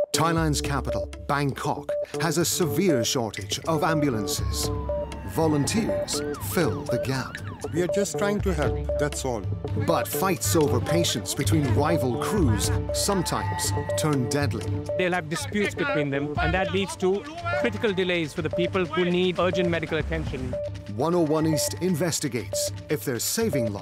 Thailand's capital, Bangkok, has a severe shortage of ambulances. Volunteers fill the gap. We are just trying to help, that's all. But fights over patients between rival crews sometimes turn deadly. They'll have disputes between them, and that leads to critical delays for the people who need urgent medical attention. 101 East investigates if they're saving lives.